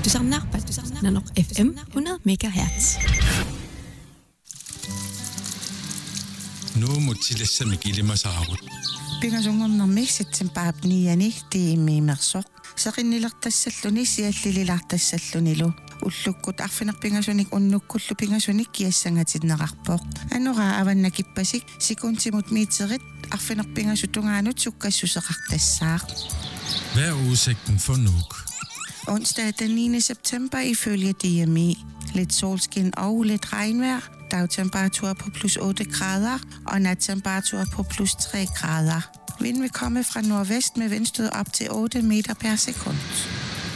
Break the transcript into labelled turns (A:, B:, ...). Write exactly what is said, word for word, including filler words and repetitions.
A: Tusanarpat, Nanok F M hundrede megahertz.
B: Nu må tillæse mig gilde mig så havret.
C: Pingasungornermi sitsimpaapniani tiimiimersoq saqinnilertassalluni siallililartassallunilu ullukkut arfinerpingasunik unnukkullu pingasunik kiassangatinneqarpoq anora avannakippasik sikuntimut miiterit arfinerpingasutungaanut sukkassuseqartassaaq.
B: Hvad er udsigten for Nuuk?
C: Onsdag den niende september ifølge D M I. Lidt solskin og lidt regnvejr. Dagtemperatur på plus otte grader og nattemperatur på plus tre grader. Vind vil komme fra nordvest med vindstød op til otte meter per sekund.